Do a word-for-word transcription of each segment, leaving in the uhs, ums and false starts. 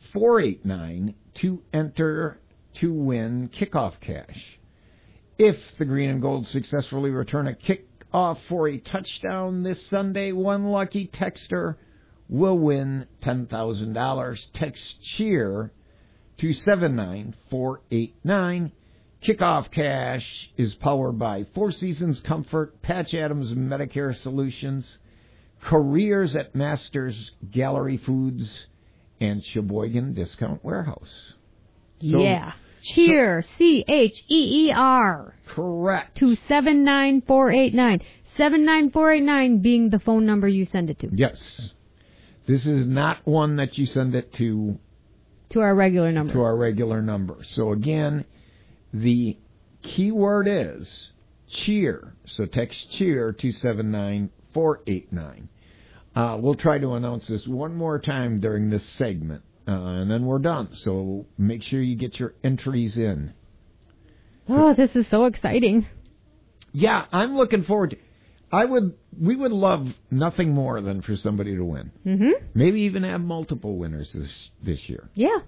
four eight nine to enter to win kickoff cash. If the Green and Gold successfully return a kickoff for a touchdown this Sunday, one lucky texter will win ten thousand dollars. Text cheer to seven nine four eight nine. Kickoff Cash is powered by Four Seasons Comfort, Patch Adams Medicare Solutions, Careers at Masters Gallery Foods, and Sheboygan Discount Warehouse. So, yeah. Cheer, so, C H E E R. Correct. To seven nine four eight nine. seven nine four eight nine being the phone number you send it to. Yes. This is not one that you send it to. To our regular number. To our regular number. So again, the keyword is cheer. So text cheer to seven nine four eight nine. Uh, we'll try to announce this one more time during this segment, uh, and then we're done. So make sure you get your entries in. Oh, this is so exciting. Yeah, I'm looking forward to it. I would, we would love nothing more than for somebody to win. Mm-hmm. Maybe even have multiple winners this this year. Yeah.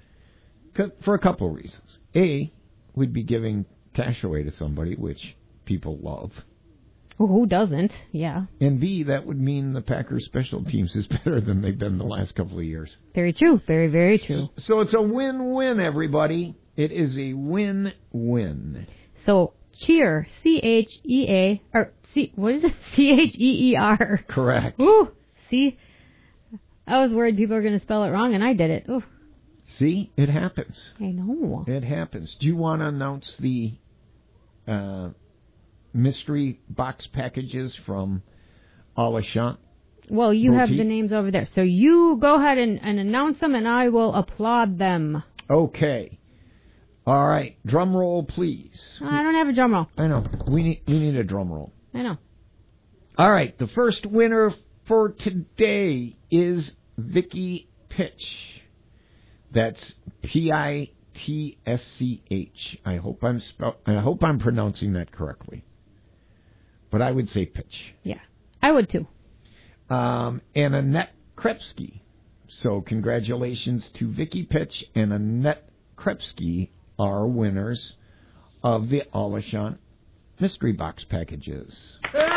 For a couple of reasons. A, we'd be giving cash away to somebody, which people love. Well, who doesn't? Yeah. And B, that would mean the Packers special teams is better than they've been the last couple of years. Very true. Very, very true. So it's a win-win, everybody. It is a win-win. So cheer, C H E A, or C, what is it? C H E E R. Correct. Ooh, see? I was worried people were going to spell it wrong, and I did it. Ooh. See? It happens. I know. It happens. Do you want to announce the uh, mystery box packages from Alashant? Well, you Boutique? have the names over there. So you go ahead and, and announce them, and I will applaud them. Okay. All right. Drum roll, please. I don't have a drum roll. I know. We need, we need a drum roll. I know. All right. The first winner for today is Vicky Pitch. That's P I T S C H. I hope I'm spell- I hope I'm pronouncing that correctly. But I would say Pitch. Yeah, I would too. Um, and Annette Krepsky. So congratulations to Vicky Pitch and Annette Krepsky, are winners of the Alashant mystery box packages.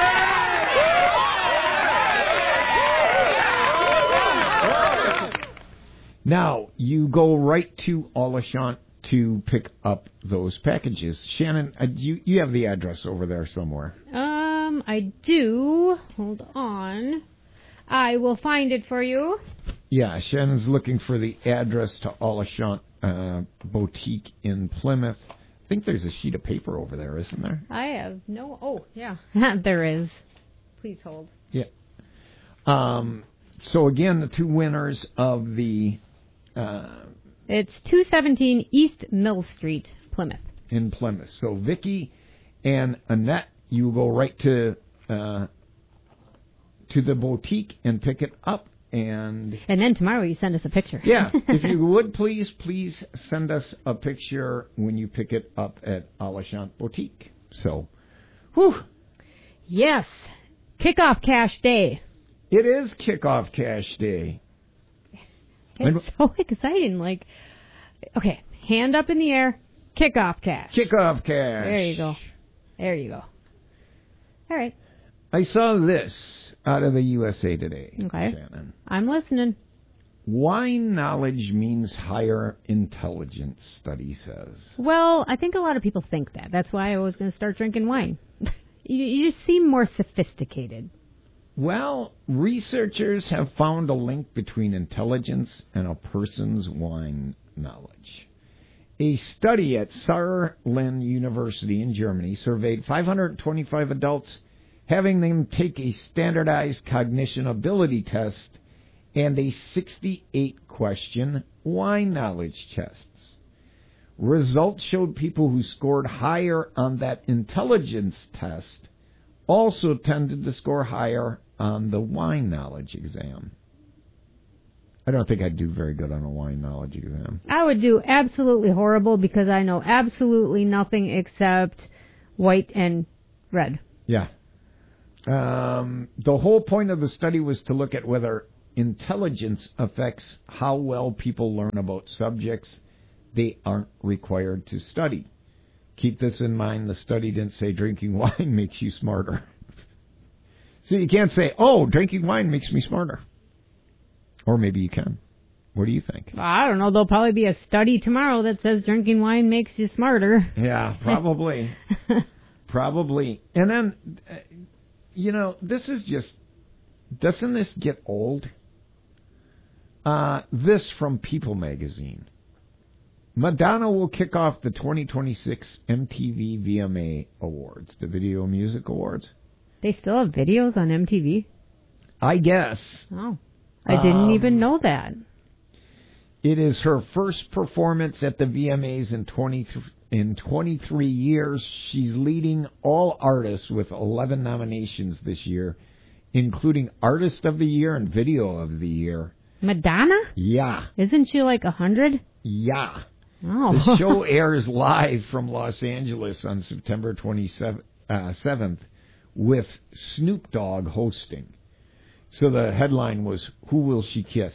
Now, you go right to Alashant to pick up those packages. Shannon, uh, you, you have the address over there somewhere. Um, I do. Hold on. I will find it for you. Yeah, Shannon's looking for the address to Alashant uh, Boutique in Plymouth. I think there's a sheet of paper over there, isn't there? I have no... Oh, yeah. There is. Please hold. Yeah. Um. So, again, the two winners of the... Uh, it's two seventeen East Mill Street, Plymouth. In Plymouth. So, Vicky and Annette, you go right to uh, to the boutique and pick it up. And and then tomorrow you send us a picture. Yeah. If you would, please, please send us a picture when you pick it up at Alashant Boutique. So, whew. Yes. Kickoff Cash Day. It is Kickoff Cash Day. It's so exciting. Like, okay, hand up in the air, kickoff cash. Kickoff cash. There you go. There you go. All right. I saw this out of the U S A Today, okay. Shannon. I'm listening. Wine knowledge means higher intelligence, study says. Well, I think a lot of people think that. That's why I was going to start drinking wine. you, you just seem more sophisticated. Well, researchers have found a link between intelligence and a person's wine knowledge. A study at Saarland University in Germany surveyed five hundred twenty-five adults, having them take a standardized cognition ability test and a sixty-eight question wine knowledge tests. Results showed people who scored higher on that intelligence test also tended to score higher on the wine knowledge exam. I don't think I'd do very good on a wine knowledge exam. I would do absolutely horrible because I know absolutely nothing except white and red. Yeah. Um, the whole point of the study was to look at whether intelligence affects how well people learn about subjects they aren't required to study. Keep this in mind. The study didn't say drinking wine makes you smarter. So you can't say, oh, drinking wine makes me smarter. Or maybe you can. What do you think? I don't know. There'll probably be a study tomorrow that says drinking wine makes you smarter. Yeah, probably. Probably. And then, uh, you know, this is just, doesn't this get old? Uh, this from People magazine. Madonna will kick off the twenty twenty-six M T V V M A Awards, the Video Music Awards. They still have videos on M T V? I guess. Oh, I didn't um, even know that. It is her first performance at the V M As in twenty in twenty-three years. She's leading all artists with eleven nominations this year, including Artist of the Year and Video of the Year. Madonna? Yeah. Isn't she like a hundred? Yeah. Oh. The show airs live from Los Angeles on September twenty-seventh, uh, seventh, with Snoop Dogg hosting. So the headline was, "Who Will She Kiss?"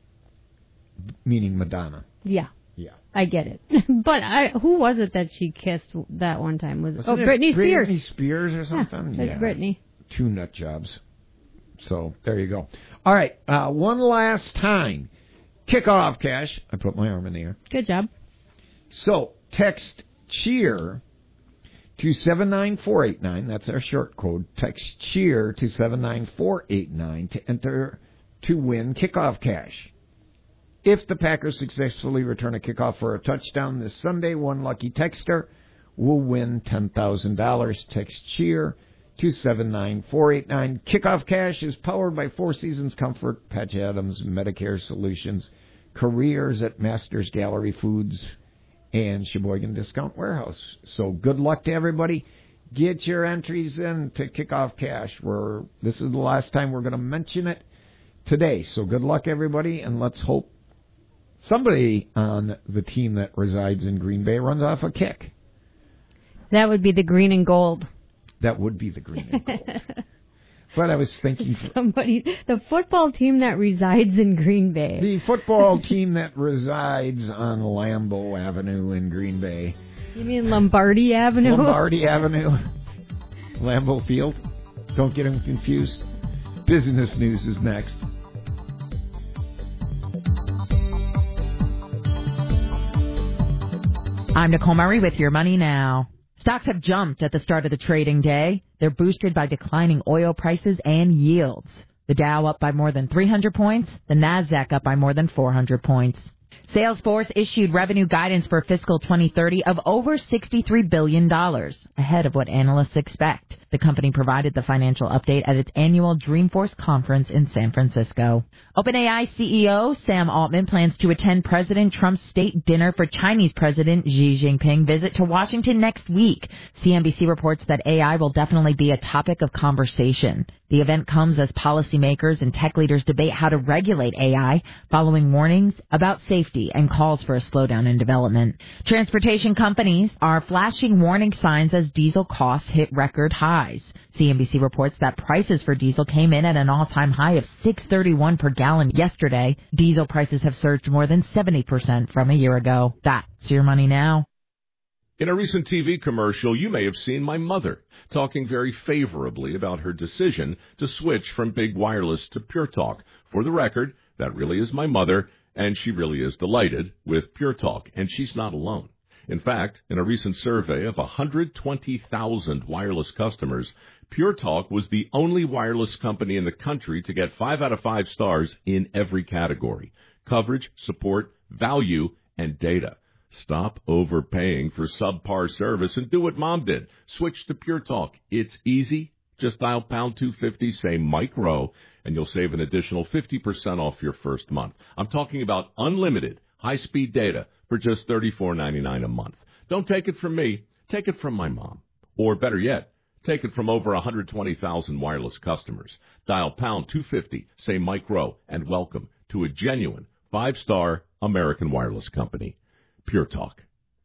Meaning Madonna. Yeah. Yeah. I get it. But I, who was it that she kissed that one time? Was Wasn't Oh, it Britney Spears. Britney Spears or something? Yeah, that's yeah. Britney. Two nut jobs. So there you go. All right. Uh, one last time. Kick off, Cash. I put my arm in the air. Good job. So text CHEER to seven nine four eight nine. That's our short code. Text CHEER to seven nine four eight nine to enter to win kickoff cash. If the Packers successfully return a kickoff for a touchdown this Sunday, one lucky texter will win ten thousand dollars. Text CHEER to seven nine four eight nine. Kickoff cash is powered by Four Seasons Comfort, Patch Adams Medicare Solutions, careers at Masters Gallery Foods, and Sheboygan Discount Warehouse. So good luck to everybody. Get your entries in to Kickoff Cash. We're, this is the last time we're going to mention it today. So good luck, everybody, and let's hope somebody on the team that resides in Green Bay runs off a kick. That would be the green and gold. That would be the green and gold. But I was thinking... For somebody, the football team that resides in Green Bay. The football team that resides on Lambeau Avenue in Green Bay. You mean Lombardi Avenue? Lombardi Avenue. Lambeau Field. Don't get them confused. Business news is next. I'm Nicole Murray with Your Money Now. Stocks have jumped at the start of the trading day. They're boosted by declining oil prices and yields. The Dow up by more than three hundred points, the Nasdaq up by more than four hundred points. Salesforce issued revenue guidance for fiscal twenty thirty of over sixty-three billion dollars, ahead of what analysts expect. The company provided the financial update at its annual Dreamforce conference in San Francisco. OpenAI C E O Sam Altman plans to attend President Trump's state dinner for Chinese President Xi Jinping visit to Washington next week. C N B C reports that A I will definitely be a topic of conversation. The event comes as policymakers and tech leaders debate how to regulate A I, following warnings about safety and calls for a slowdown in development. Transportation companies are flashing warning signs as diesel costs hit record highs. C N B C reports that prices for diesel came in at an all-time high of six dollars and thirty-one cents per gallon yesterday. Diesel prices have surged more than seventy percent from a year ago. That's Your Money Now. In a recent T V commercial, you may have seen my mother talking very favorably about her decision to switch from big wireless to Pure Talk. For the record, that really is my mother, and she really is delighted with Pure Talk, and she's not alone. In fact, in a recent survey of one hundred twenty thousand wireless customers, Pure Talk was the only wireless company in the country to get five out of five stars in every category: coverage, support, value, and data. Stop overpaying for subpar service and do what Mom did. Switch to Pure Talk. It's easy. Just dial pound two fifty, say Mike Rowe, and you'll save an additional fifty percent off your first month. I'm talking about unlimited high-speed data for just thirty-four ninety-nine a month. Don't take it from me. Take it from my mom. Or better yet, take it from over one hundred twenty thousand wireless customers. Dial pound two fifty, say Mike Rowe, and welcome to a genuine five-star American wireless company. Pure Talk.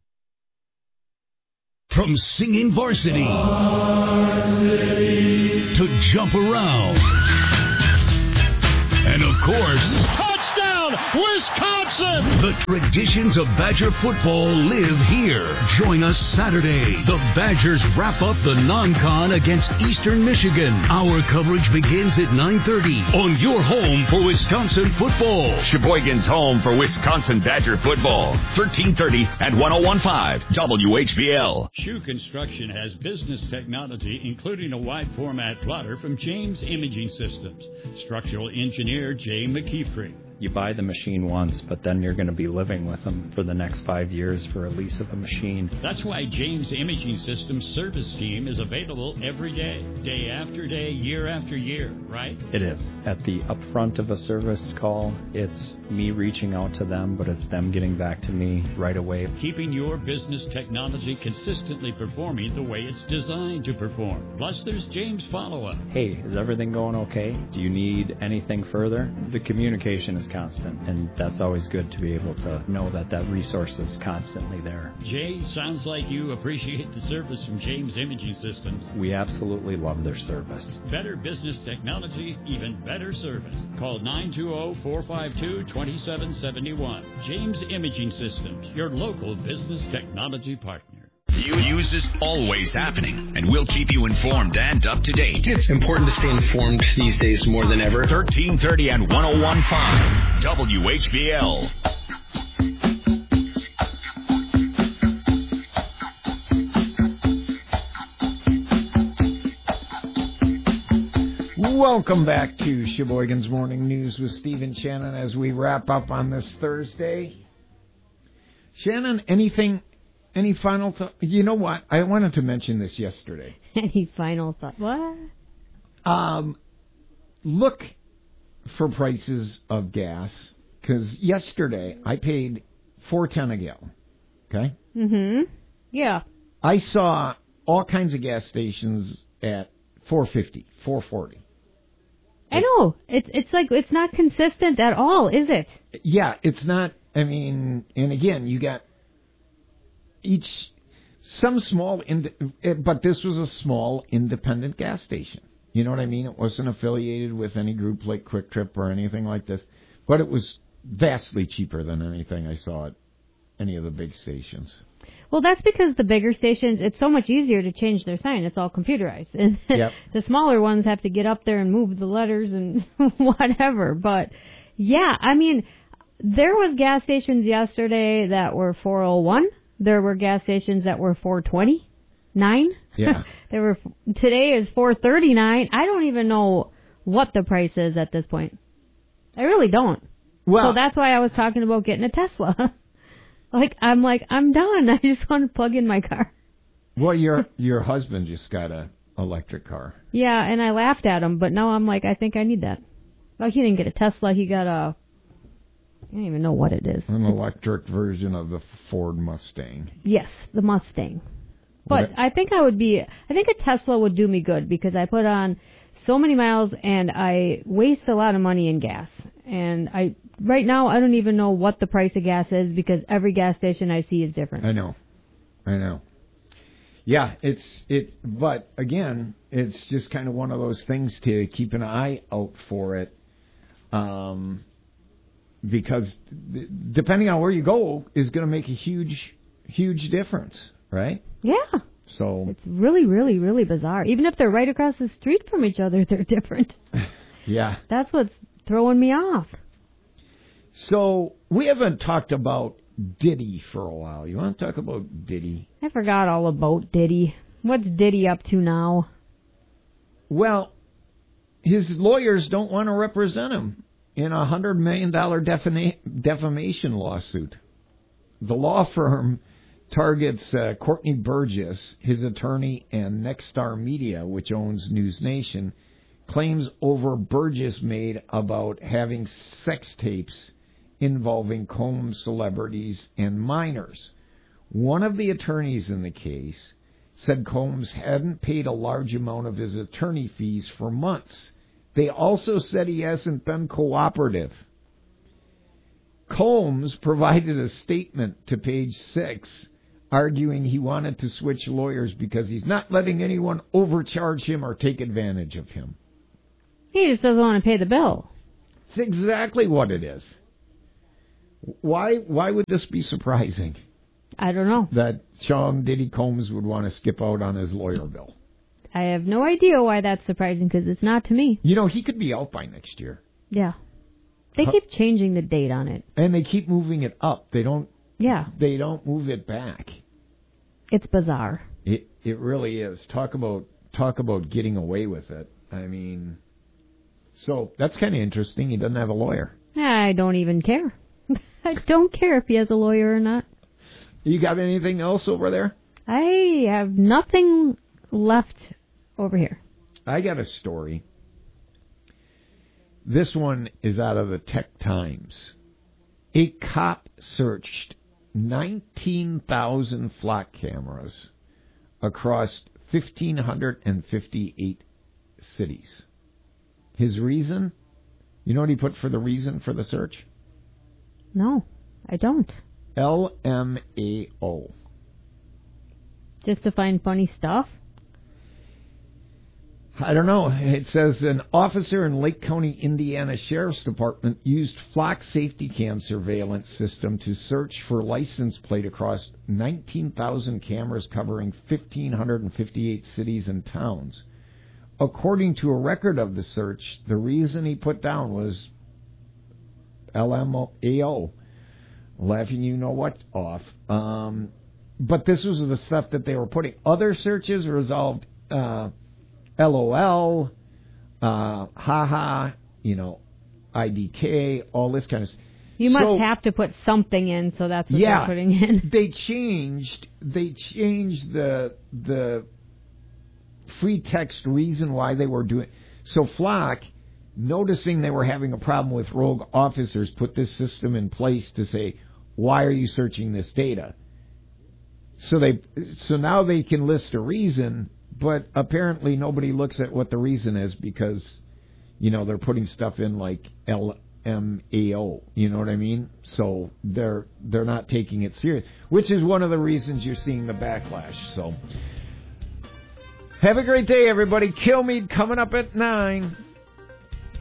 From singing varsity, varsity to jump around And, of course, touchdown, Wisconsin! The traditions of Badger football live here. Join us Saturday. The Badgers wrap up the non-con against Eastern Michigan. Our coverage begins at nine thirty on your home for Wisconsin football. Sheboygan's home for Wisconsin Badger football. thirteen thirty at one oh one point five W H V L. Shoe Construction has business technology, including a wide format plotter from James Imaging Systems. Structural engineer Jay McKeefrey. You buy the machine once, but then you're going to be living with them for the next five years for a lease of a machine. That's why James Imaging Systems service team is available every day, day after day, year after year, right? It is. At the upfront of a service call, it's me reaching out to them, but it's them getting back to me right away. Keeping your business technology consistently performing the way it's designed to perform. Plus, there's James follow-up. Hey, is everything going okay? Do you need anything further? The communication is constant, and that's always good to be able to know that that resource is constantly there. Jay, sounds like you appreciate the service from James Imaging Systems. We absolutely love their service. Better business technology, even better service. Call nine two zero, four five two, two seven seven one. James Imaging Systems, your local business technology partner. News is always happening, and we'll keep you informed and up to date. It's important to stay informed these days more than ever. thirteen thirty and one oh one point five W H B L. Welcome back to Sheboygan's Morning News with Steve and Shannon as we wrap up on this Thursday. Shannon, anything... Any final thought? You know what? I wanted to mention this yesterday. Any final thought? What? Um, look for prices of gas, because yesterday I paid four ten a gallon. Okay. Mm-hmm. Yeah. I saw all kinds of gas stations at four fifty, four forty. I know. It's it's like it's not consistent at all, is it? Yeah, it's not. I mean, and again, you got. Each, some small, ind- but this was a small independent gas station. You know what I mean? It wasn't affiliated with any group like Quick Trip or anything like this, but it was vastly cheaper than anything I saw at any of the big stations. Well, that's because the bigger stations, it's so much easier to change their sign. It's all computerized. And yep. The smaller ones have to get up there and move the letters and whatever. But, yeah, I mean, there was gas stations yesterday that were four oh one. There were gas stations that were four twenty-nine. Yeah. There were today is four thirty-nine. I don't even know what the price is at this point. I really don't. Well, so that's why I was talking about getting a Tesla. like I'm like I'm done. I just want to plug in my car. Well, your your husband just got a electric car. Yeah, and I laughed at him, but now I'm like I think I need that. Well, he didn't get a Tesla. He got a I don't even know what it is. An electric version of the Ford Mustang. Yes, the Mustang. But I think I would be, I think a Tesla would do me good because I put on so many miles and I waste a lot of money in gas. And I, right now, I don't even know what the price of gas is because every gas station I see is different. I know. I know. Yeah, it's, it, but again, it's just kind of one of those things to keep an eye out for it. Um, Because depending on where you go is going to make a huge, huge difference, right? Yeah. So it's really, really, really bizarre. Even if they're right across the street from each other, they're different. Yeah. That's what's throwing me off. So we haven't talked about Diddy for a while. You want to talk about Diddy? I forgot all about Diddy. What's Diddy up to now? Well, his lawyers don't want to represent him in a one hundred million dollars defama- defamation lawsuit. The law firm targets uh, Courtney Burgess, his attorney, and Nexstar Media, which owns News Nation, claims over Burgess made about having sex tapes involving Combs celebrities and minors. One of the attorneys in the case said Combs hadn't paid a large amount of his attorney fees for months. They also said he hasn't been cooperative. Combs provided a statement to Page Six arguing he wanted to switch lawyers because he's not letting anyone overcharge him or take advantage of him. He just doesn't want to pay the bill. That's exactly what it is. Why why would this be surprising? I don't know. That Sean Diddy Combs would want to skip out on his lawyer bill. I have no idea why that's surprising, because it's not to me. You know, he could be out by next year. Yeah. They keep changing the date on it. And they keep moving it up. They don't Yeah. They don't move it back. It's bizarre. It it really is. Talk about talk about getting away with it. I mean, so that's kind of interesting. He doesn't have a lawyer. I don't even care. I don't care if he has a lawyer or not. You got anything else over there? I have nothing left over here. I got a story. This one is out of the Tech Times. A cop searched nineteen thousand flock cameras across one thousand five hundred fifty-eight cities. His reason? You know what he put for the reason for the search? No, I don't. L M A O. Just to find funny stuff? I don't know. It says an officer in Lake County, Indiana Sheriff's Department used flock safety cam surveillance system to search for license plate across nineteen thousand cameras covering one thousand five hundred fifty-eight cities and towns. According to a record of the search, the reason he put down was L M A O. Laughing you know what off. Um, but this was the stuff that they were putting. Other searches resolved uh, LOL, uh, haha, you know, I D K, all this kind of stuff. You must so, have to put something in, so that's what yeah, they're putting in. They changed. They changed the the free text reason why they were doing. So Flock, noticing they were having a problem with rogue officers, put this system in place to say, why are you searching this data? So they, so now they can list a reason, but apparently nobody looks at what the reason is because, you know, they're putting stuff in like L M A O. You know what I mean? So they're they're not taking it serious, which is one of the reasons you're seeing the backlash. So have a great day, everybody. Kilmeade coming up at nine.